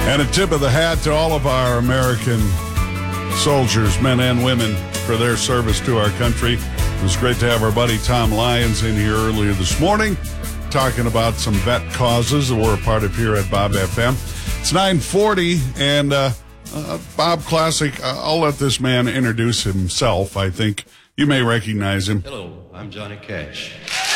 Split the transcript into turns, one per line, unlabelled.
And a tip of the hat to all of our American soldiers, men and women, for their service to our country. It was great to have our buddy Tom Lyons in here earlier this morning talking about some vet causes that we're a part of here at Bob FM. It's 9:40, and Bob Classic, I'll let this man introduce himself. I think you may recognize him.
Hello, I'm Johnny Cash.